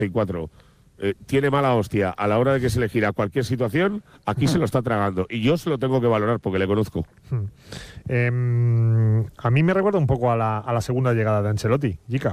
4 tiene mala hostia a la hora de que se le gira cualquier situación, aquí se lo está tragando. Y yo se lo tengo que valorar porque le conozco. A mí me recuerda un poco a la segunda llegada de Ancelotti, Jica.